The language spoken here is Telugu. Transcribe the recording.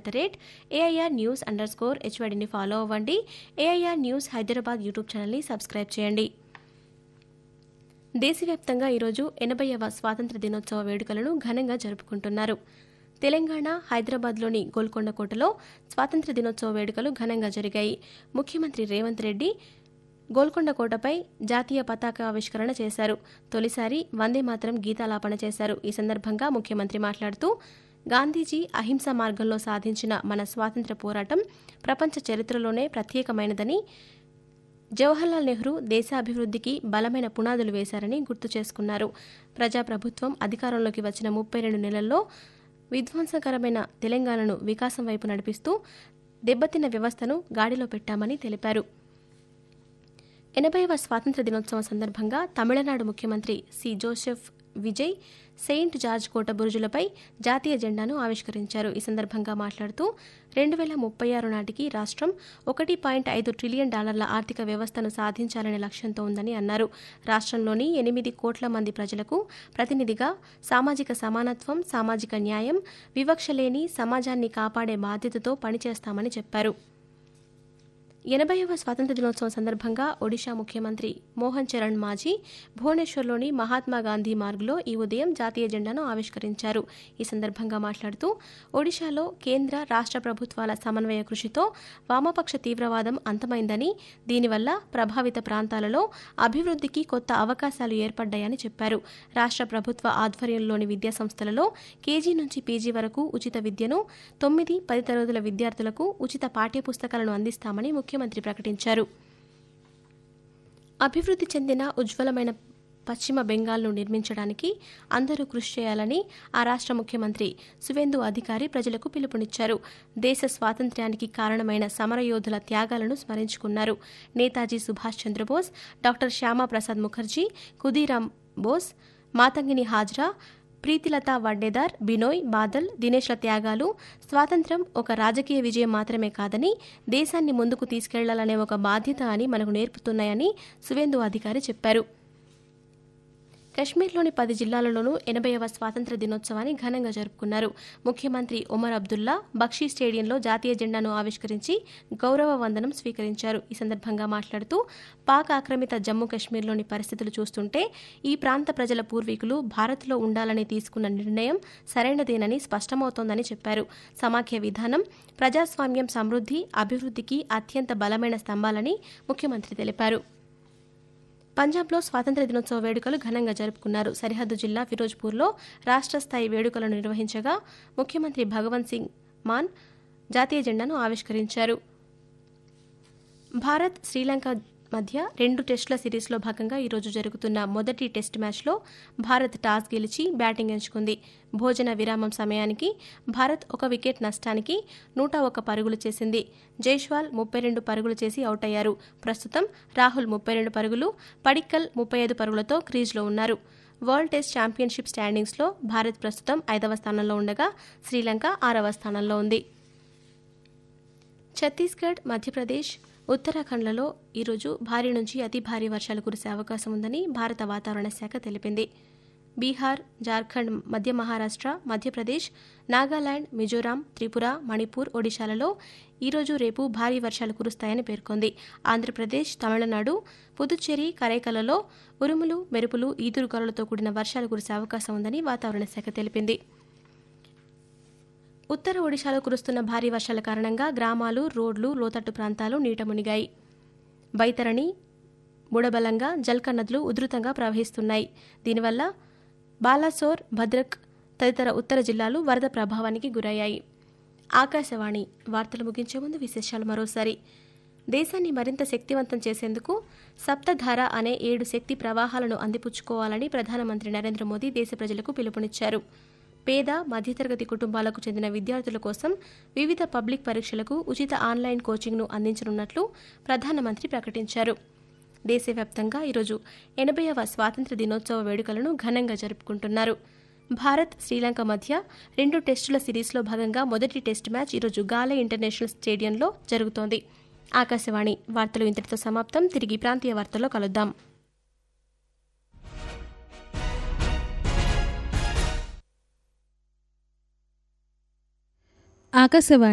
AIR News_HYDని ఫాలో అవ్వండి. AIR న్యూస్ హైదరాబాద్ యూట్యూబ్ ఛానల్ని సబ్స్క్రైబ్ చేయండి. దేశవ్యాప్తంగా ఈరోజు 80వ స్వాతంత్ర దినోత్సవ వేడుకలను ఘనంగా జరుపుకుంటున్నారు. తెలంగాణ హైదరాబాద్లోని గోల్కొండ కోటలో స్వాతంత్ర దినోత్సవ వేడుకలు ఘనంగా జరిగాయి. ముఖ్యమంత్రి రేవంత్ రెడ్డి గోల్కొండ కోటపై జాతీయ పతాక ఆవిష్కరణ చేశారు. తొలిసారి వందే మాతరం గీతాలాపన చేశారు. ఈ సందర్భంగా ముఖ్యమంత్రి మాట్లాడుతూ గాంధీజీ అహింస మార్గంలో సాధించిన మన స్వాతంత్ర్య పోరాటం ప్రపంచ చరిత్రలోనే ప్రత్యేకమైనదని, జవహర్లాల్ నెహ్రూ దేశాభివృద్ధికి బలమైన పునాదులు వేశారని గుర్తు చేసుకున్నారు. ప్రజాప్రభుత్వం అధికారంలోకి వచ్చిన 32 నెలల్లో విధ్వంసకరమైన తెలంగాణను వికాసం వైపు నడిపిస్తూ దెబ్బతిన్న వ్యవస్థను గాడిలో పెట్టామని తెలిపారు. 80వ స్వాతంత్ర దినోత్సవం సందర్భంగా తమిళనాడు ముఖ్యమంత్రి C Joseph Vijay Saint George కోట బురుజులపై జాతీయ జెండాను ఆవిష్కరించారు. ఈ సందర్భంగా మాట్లాడుతూ 2036 నాటికి రాష్ట్రం $1.5 ట్రిలియన్ ఆర్థిక వ్యవస్థను సాధించాలనే లక్ష్యంతో ఉందని అన్నారు. రాష్ట్రంలోని 8 కోట్ల మంది ప్రజలకు ప్రతినిధిగా సామాజిక సమానత్వం, సామాజిక న్యాయం, వివక్ష లేని సమాజాన్ని కాపాడే బాధ్యతతో పనిచేస్తామని చెప్పారు. 80వ స్వాతంత్ర దినోత్సవం సందర్భంగా ఒడిషా ముఖ్యమంత్రి మోహన్ చరణ్ మాఝీ భువనేశ్వర్లోని మహాత్మాగాంధీ మార్గ్లో ఈ ఉదయం జాతీయ జెండాను ఆవిష్కరించారు. ఈ సందర్భంగా మాట్లాడుతూ ఒడిషాలో కేంద్ర రాష్ట్ర ప్రభుత్వాల సమన్వయ కృషితో వామపక్ష తీవ్రవాదం అంతమైందని, దీనివల్ల ప్రభావిత ప్రాంతాలలో అభివృద్ధికి కొత్త అవకాశాలు ఏర్పడ్డాయని చెప్పారు. రాష్ట్ర ప్రభుత్వ ఆధ్వర్యంలోని విద్యాసంస్థలలో కేజీ నుంచి పీజీ వరకు ఉచిత విద్యను, 9-10 తరగతుల విద్యార్థులకు ఉచిత పాఠ్యపుస్తకాలను అందిస్తామని ముఖ్యమంత్రి ప్రకటించారు. అభివృద్ధి చెందిన ఉజ్వలమైన పశ్చిమ బెంగాల్ను నిర్మించడానికి అందరూ కృషి చేయాలని ఆ రాష్ట్ర ముఖ్యమంత్రి సువేందు అధికారి ప్రజలకు పిలుపునిచ్చారు. దేశ స్వాతంత్ర్యానికి కారణమైన సమరయోధుల త్యాగాలను స్మరించుకున్నారు. నేతాజీ సుభాష్ చంద్రబోస్, డాక్టర్ శ్యామాప్రసాద్ ముఖర్జీ, ఖుదీరామ్ బోస్, మాతంగిని హాజ్రా, ప్రీతిలతా వడ్డేదార్, బినోయ్ బాదల్, దినేష్ల త్యాగాలు స్వాతంత్ర్యం ఒక రాజకీయ విజయం మాత్రమే కాదని, దేశాన్ని ముందుకు తీసుకెళ్లాలనే ఒక బాధ్యత అని మనకు నేర్పుతున్నాయని సువేందు అధికారి చెప్పారు. కశ్మీర్లోని 10 జిల్లాలలోనూ 80వ స్వాతంత్ర దినోత్సవాన్ని ఘనంగా జరుపుకున్నారు. ముఖ్యమంత్రి ఒమర్ అబ్దుల్లా బక్షీ స్టేడియంలో జాతీయ జెండాను ఆవిష్కరించి గౌరవ వందనం స్వీకరించారు. ఈ సందర్భంగా మాట్లాడుతూ పాక్ ఆక్రమిత జమ్మూ కశ్మీర్లోని పరిస్థితులు చూస్తుంటే ఈ ప్రాంత ప్రజల పూర్వీకులు భారత్లో ఉండాలని తీసుకున్న నిర్ణయం సరైనదేనని స్పష్టమవుతోందని చెప్పారు. సమాఖ్య విధానం, ప్రజాస్వామ్యం సమృద్ధి, అభివృద్ధికి అత్యంత బలమైన స్తంభాలని ముఖ్యమంత్రి తెలిపారు. పంజాబ్లో స్వాతంత్ర దినోత్సవ వేడుకలు ఘనంగా జరుపుకున్నారు. సరిహద్దు జిల్లా ఫిరోజ్పూర్లో రాష్ట్ర స్థాయి వేడుకలను నిర్వహించగా ముఖ్యమంత్రి భగవంత్ సింగ్ మాన్ జాతీయ జెండాను ఆవిష్కరించారు. భారత్, శ్రీలంక మధ్య 2 టెస్టుల సిరీస్లో భాగంగా ఈరోజు జరుగుతున్న మొదటి టెస్ట్ మ్యాచ్లో భారత్ టాస్ గెలిచి బ్యాటింగ్ ఎంచుకుంది. భోజన విరామం సమయానికి భారత్ 1 వికెట్ నష్టానికి 101 పరుగులు చేసింది. జైస్వాల్ 32 పరుగులు చేసి అవుట్ అయ్యారు. ప్రస్తుతం రాహుల్ 32 పరుగులు, పడిక్కల్ 35 పరుగులతో క్రీజ్లో ఉన్నారు. వరల్డ్ టెస్ట్ ఛాంపియన్షిప్ స్టాండింగ్స్లో భారత్ ప్రస్తుతం 5వ స్థానంలో ఉండగా శ్రీలంక 6వ స్థానంలో ఉంది. ఛత్తీస్గఢ్, మధ్యప్రదేశ్, ఉత్తరాఖండ్లలో ఈరోజు భారీ నుంచి అతి భారీ వర్షాలు కురిసే అవకాశం ఉందని భారత వాతావరణ శాఖ తెలిపింది. బీహార్, జార్ఖండ్, మధ్య మహారాష్ట్ర, మధ్యప్రదేశ్, నాగాలాండ్, మిజోరాం, త్రిపుర, మణిపూర్, ఒడిశాలలో ఈరోజు రేపు భారీ వర్షాలు కురుస్తాయని పేర్కొంది. ఆంధ్రప్రదేశ్, తమిళనాడు, పుదుచ్చేరి, కరైకలలో ఉరుములు, మెరుపులు, ఈదురుగాలులతో కూడిన వర్షాలు కురిసే అవకాశం ఉందని వాతావరణ శాఖ తెలిపింది. ఉత్తర ఒడిశాలో కురుస్తున్న భారీ వర్షాల కారణంగా గ్రామాలు, రోడ్లు, లోతట్టు ప్రాంతాలు నీట మునిగాయి. బైతరణి, బుడబలంగా, జల్క నదులు ఉధృతంగా ప్రవహిస్తున్నాయి. దీనివల్ల బాలాసోర్, భద్రక్ తదితర ఉత్తర జిల్లాలు వరద ప్రభావానికి గురయ్యాయి. ఆకాశవాణి వార్తలు ముగించే ముందు విశేషాలు మరోసారి. దేశాన్ని మరింత శక్తివంతం చేసేందుకు సప్తధార అనే 7 శక్తి ప్రవాహాలను అందిపుచ్చుకోవాలని ప్రధానమంత్రి నరేంద్ర మోదీ దేశ ప్రజలకు పిలుపునిచ్చారు. పేద, మధ్యతరగతి కుటుంబాలకు చెందిన విద్యార్థుల కోసం వివిధ పబ్లిక్ పరీక్షలకు ఉచిత ఆన్లైన్ కోచింగ్ను అందించనున్నట్లు ప్రధానమంత్రి ప్రకటించారు. దేశవ్యాప్తంగా ఈరోజు 80వ స్వాతంత్ర దినోత్సవ వేడుకలను ఘనంగా జరుపుకుంటున్నారు. భారత్, శ్రీలంక మధ్య 2 టెస్టుల సిరీస్లో భాగంగా మొదటి టెస్ట్ మ్యాచ్ ఈరోజు గాలే ఇంటర్నేషనల్ స్టేడియంలో జరుగుతోంది. ఆకాశవాణి వార్తలు ఇంతటితో సమాప్తం. తిరిగి ప్రాంతీయ వార్తల్లో కలుద్దాం. ఆకాశవాణి